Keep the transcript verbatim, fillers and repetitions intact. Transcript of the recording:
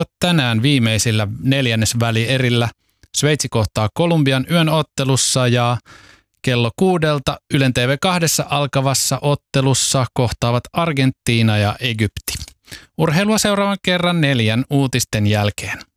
tänään viimeisillä neljännesvälierillä. Sveitsi kohtaa Kolumbian yön ottelussa ja kello kuudelta Ylen T V kaksi alkavassa ottelussa kohtaavat Argentiina ja Egypti. Urheilua seuraavan kerran neljän uutisten jälkeen.